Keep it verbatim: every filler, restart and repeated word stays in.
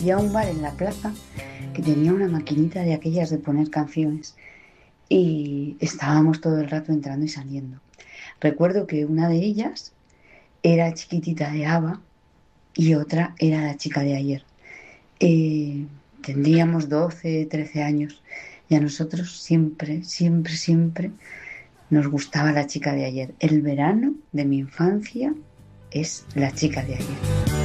había un bar en la plaza que tenía una maquinita de aquellas de poner canciones y estábamos todo el rato entrando y saliendo. Recuerdo que una de ellas era Chiquitita de ABBA y otra era La chica de ayer. Eh, Tendríamos doce, trece años y a nosotros siempre, siempre, siempre nos gustaba La chica de ayer. El verano de mi infancia es La chica de ayer.